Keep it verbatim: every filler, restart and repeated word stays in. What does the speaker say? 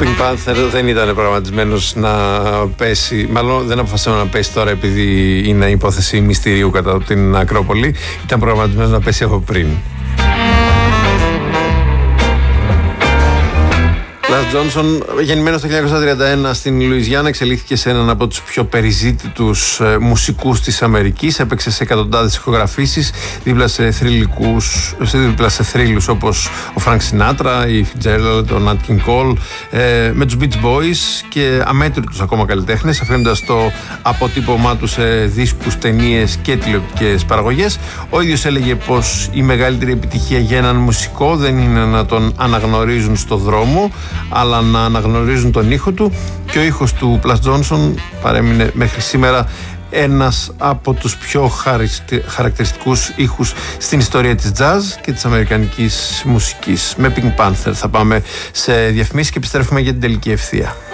Pink Panther δεν ήταν προγραμματισμένος να πέσει, μάλλον δεν αποφασίσαμε να πέσει τώρα επειδή είναι υπόθεση μυστηρίου κατά την Ακρόπολη. Ήταν προγραμματισμένος να πέσει από πριν. Lars Johnson, γεννημένος το χίλια εννιακόσια τριάντα ένα στην Λουιζιάννα, εξελίχθηκε σε έναν από τους πιο περιζήτητους ε, μουσικούς της Αμερικής. Έπαιξε σε εκατοντάδες ηχογραφήσεις, δίπλα σε θρυλικούς, δίπλα σε θρύλους όπως ο Frank Sinatra, η Fitzgerald, ο Nat King Cole, ε, με τους Beach Boys και αμέτρητους ακόμα καλλιτέχνες, αφήνοντας το αποτύπωμά του σε δίσκους, ταινίες και τηλεοπτικές παραγωγές. Ο ίδιος έλεγε πως η μεγαλύτερη επιτυχία για έναν μουσικό δεν είναι να τον αναγνωρίζουν στο δρόμο, αλλά να αναγνωρίζουν τον ήχο του, και ο ήχος του Plas Johnson παρέμεινε μέχρι σήμερα ένας από τους πιο χαρακτηριστικούς ήχους στην ιστορία της jazz και της αμερικανικής μουσικής. Με Pink Panther θα πάμε σε διαφημίσεις και επιστρέφουμε για την τελική ευθεία.